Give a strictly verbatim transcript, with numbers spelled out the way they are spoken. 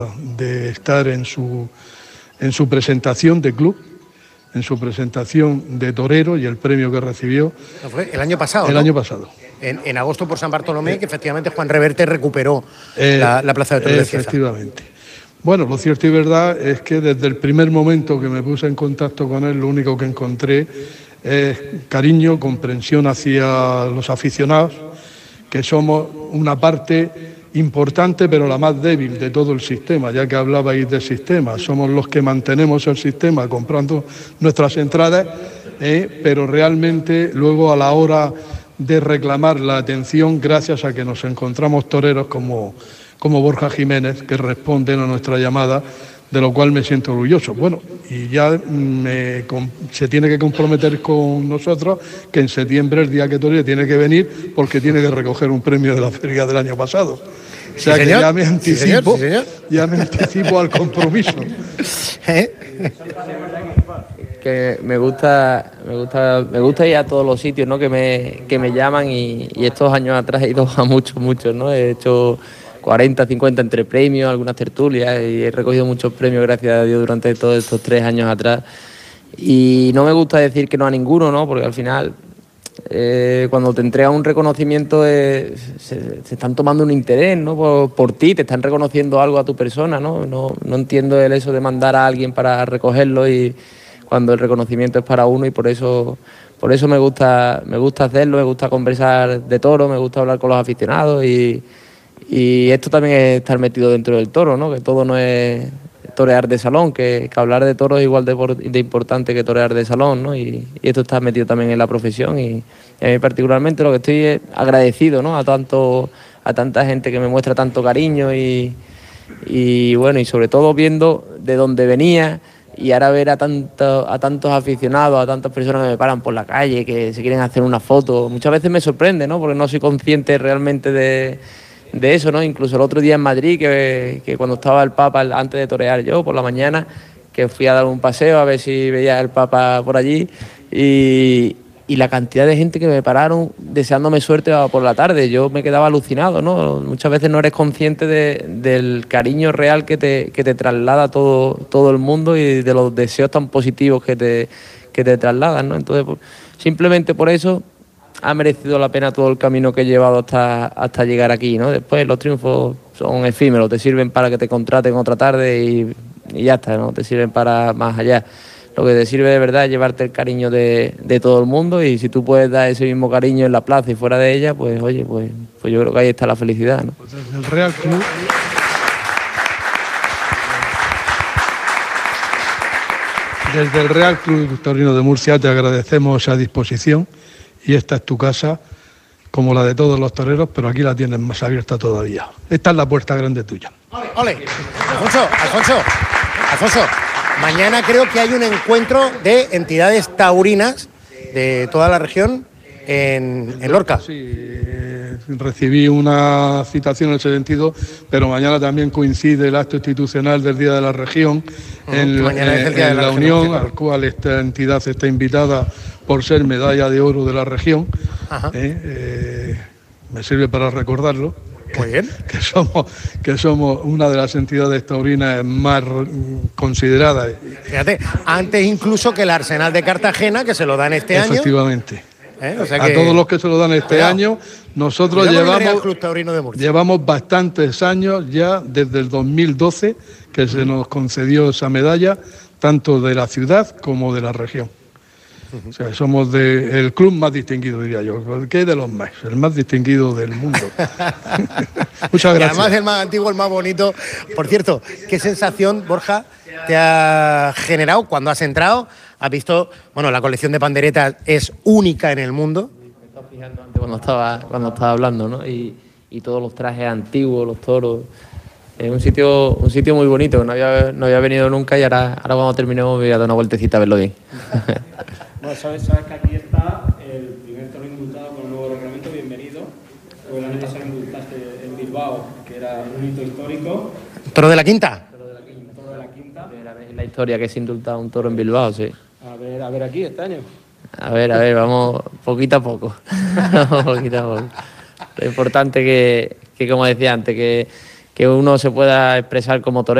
de estar en su, en su presentación de club, en su presentación de torero y el premio que recibió. ¿No fue el año pasado? El ¿no? año pasado. En, en agosto por San Bartolomé, que efectivamente Juan Reverte recuperó eh, la, la plaza de toros de Cieza. Efectivamente. Bueno, lo cierto y verdad es que desde el primer momento que me puse en contacto con él, lo único que encontré es cariño, comprensión hacia los aficionados, que somos una parte importante pero la más débil de todo el sistema, ya que hablabais del sistema, somos los que mantenemos el sistema comprando nuestras entradas, eh, pero realmente luego a la hora de reclamar la atención, gracias a que nos encontramos toreros como, como Borja Jiménez, que responden a nuestra llamada, de lo cual me siento orgulloso. Bueno, y ya me, con, se tiene que comprometer con nosotros que en septiembre, el día que toree, tiene que venir porque tiene que recoger un premio de la feria del año pasado. O sea, sí, que señor. ya me anticipo, Sí, señor. Sí, señor. ya me anticipo al compromiso. ¿Eh? Que me gusta, me gusta, me gusta ir a todos los sitios, ¿no? que me, que me llaman y, y estos años atrás he ido a muchos, muchos, ¿no? He hecho cuarenta, cincuenta entre premios, algunas tertulias y he recogido muchos premios, gracias a Dios, durante todos estos tres años atrás. Y no me gusta decir que no a ninguno, ¿no? Porque al final, eh, cuando te entregan un reconocimiento, eh, se, se están tomando un interés, ¿no? Por, por ti, te están reconociendo algo a tu persona, ¿no? No, no entiendo el eso de mandar a alguien para recogerlo y cuando el reconocimiento es para uno, y por eso por eso me gusta me gusta hacerlo, me gusta conversar de toro, me gusta hablar con los aficionados y, y esto también es estar metido dentro del toro, ¿no? Que todo no es torear de salón, que, que hablar de toro es igual de, de importante que torear de salón, ¿no? Y, y esto está metido también en la profesión y, y a mí particularmente lo que estoy es agradecido, ¿no? A tanto a tanta gente que me muestra tanto cariño y, y bueno, y sobre todo viendo de dónde venía. Y ahora ver a, tanto, a tantos aficionados, a tantas personas que me paran por la calle, que se quieren hacer una foto, muchas veces me sorprende, ¿no? Porque no soy consciente realmente de, de eso, ¿no? Incluso el otro día en Madrid, que, que cuando estaba el Papa, antes de torear yo, por la mañana, que fui a dar un paseo a ver si veía al Papa por allí, y, y la cantidad de gente que me pararon deseándome suerte por la tarde, yo me quedaba alucinado, ¿no? Muchas veces no eres consciente de, del cariño real que te, que te traslada todo, todo el mundo y de los deseos tan positivos que te, que te trasladan, ¿no? Entonces, pues, simplemente por eso ha merecido la pena todo el camino que he llevado hasta, hasta llegar aquí, ¿no? Después los triunfos son efímeros, te sirven para que te contraten otra tarde y, y ya está, ¿no? Te sirven para más allá. Lo que te sirve de verdad es llevarte el cariño de, de todo el mundo, y si tú puedes dar ese mismo cariño en la plaza y fuera de ella, pues oye, pues, pues yo creo que ahí está la felicidad, ¿no? Pues desde el Real Club, desde el Real Club Taurino de Murcia te agradecemos esa disposición, y esta es tu casa como la de todos los toreros, pero aquí la tienes más abierta todavía. Esta es la puerta grande tuya. ¡Ole! ¡Ole! Alfonso, Alfonso, Alfonso. Mañana creo que hay un encuentro de entidades taurinas de toda la región en, en Lorca. Sí, eh, recibí una citación en ese sentido, pero mañana también coincide el acto institucional del Día de la Región uh-huh. en, mañana en, es el Día en de la, la región, Unión, al cual esta entidad está invitada por ser medalla de oro de la región. Uh-huh. eh, eh, me sirve para recordarlo. Muy bien. Que, que, somos, que somos una de las entidades taurinas más consideradas. Fíjate, antes incluso que el Arsenal de Cartagena, que se lo dan este Efectivamente. año. Efectivamente. ¿Eh? O sea a que... todos los que se lo dan este Cuidado. año, nosotros llevamos, Club Taurino de Murcia. llevamos bastantes años ya, desde el dos mil doce, que se nos concedió esa medalla, tanto de la ciudad como de la región. O sea, somos de, el club más distinguido, diría yo, que de los más, el más distinguido del mundo. Muchas gracias. Y además el más antiguo, el más bonito. Por cierto, ¿qué sensación, Borja, te ha generado cuando has entrado? ¿Has visto, bueno, la colección de panderetas es única en el mundo? Me estaba fijando antes cuando estaba, cuando estaba hablando, ¿no? Y, y todos los trajes antiguos, los toros. Es un sitio, un sitio muy bonito, no había, no había venido nunca, y ahora, ahora cuando terminemos voy a dar una vueltecita a verlo bien. Bueno, sabes, sabes que aquí está el primer toro indultado con el nuevo reglamento, bienvenido. Fue el año pasado indultaste en Bilbao, que era un hito histórico. ¿Toro de la Quinta? Toro de la Quinta. Toro de la Quinta. Primera vez en la historia que se indulta un toro en Bilbao, sí. A ver, a ver aquí, este año. A ver, a ver, vamos poquito a poco. poquito a poco. Lo importante que, que, como decía antes, que, que uno se pueda expresar como torero.